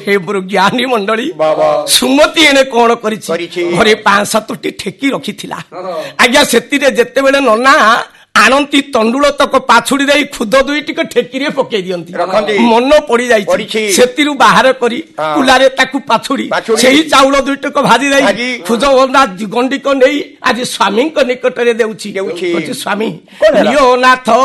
हे ज्ञानी मंडली सुमति एने कौन घरे 5-7टी ठेकी रखी आज्ञा से जिते बेले नना आणती तंडुल तक पाछुड़ी दे खुद 2टी ठेकी पकई दियंती मन पड़ी जाती बाहर करी कुलारे ताकू पाछुड़ी से चाउल 2टक भाजी दे खुद गंडिक नहीं आज स्वामी निकट में देउछि स्वामी नियो नाथ